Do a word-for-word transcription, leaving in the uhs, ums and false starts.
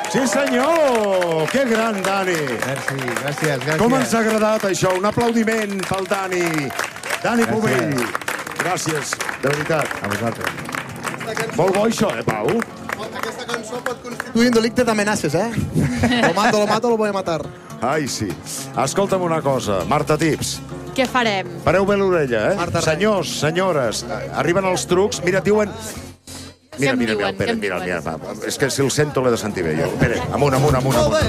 Sí, senyor! Que gran, Dani! Merci, gràcies, gràcies. Com ens ha agradat això? Un aplaudiment pel Dani. Dani Pomell. Gràcies, de veritat. A vosaltres. Molt bo això, eh, Pau? Aquesta cançó pot constituir un delicte d'amenaces, eh? Lo mato, lo mato, lo voy a matar. Ai, sí. Escolta'm una cosa. Marta Tips, Què farem? pareu bé l'orella, eh? Marta, res. Senyors, senyores, arriben els trucs. Mira, et diuen... Mira, em mira, mira, diuen? Pere, Què em mira, diuen? mira, va, és que si el sento l'he de sentir bé jo. Pere, amunt, amunt, amunt, amunt.